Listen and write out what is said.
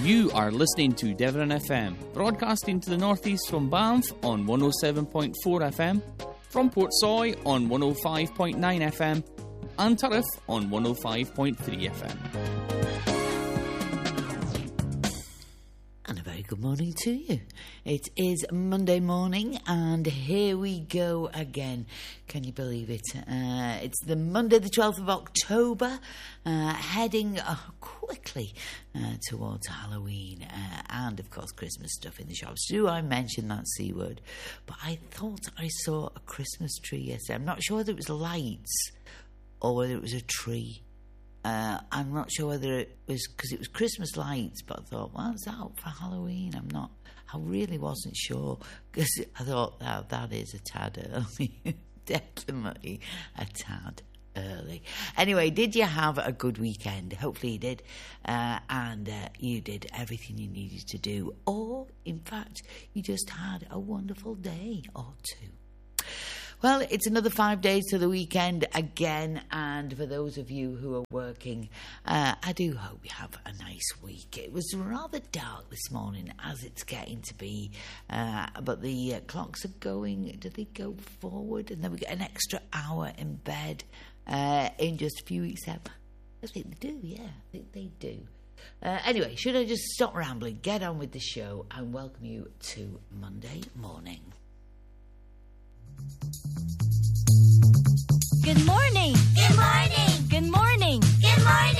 You are listening to Devon FM, broadcasting to the northeast from Banff on 107.4 FM, from Portsoy on 105.9 FM, and Turriff on 105.3 FM. And a very good morning to you. It is Monday morning, and here we go again. Can you believe it? It's the Monday, the 12th of October, heading quickly towards Halloween and, of course, Christmas stuff in the shops. Do I mention that C word? But I thought I saw a Christmas tree yesterday. I'm not sure whether it was lights or whether it was a tree. I'm not sure whether it was because it was Christmas lights, but I thought, well, is that out for Halloween? I really wasn't sure because I thought that is a tad early. Definitely a tad early. Anyway, did you have a good weekend? Hopefully you did. And you did everything you needed to do. Or, in fact, you just had a wonderful day or two. Well, it's another 5 days to the weekend again, and for those of you who are working, I do hope you have a nice week. It was rather dark this morning, as it's getting to be, but the clocks are going, do they go forward? And then we get an extra hour in bed in just a few weeks. I think they do, yeah, I think they do. Anyway, should I just stop rambling, get on with the show, and welcome you to Monday morning. Good morning. Good morning. Good morning. Good morning.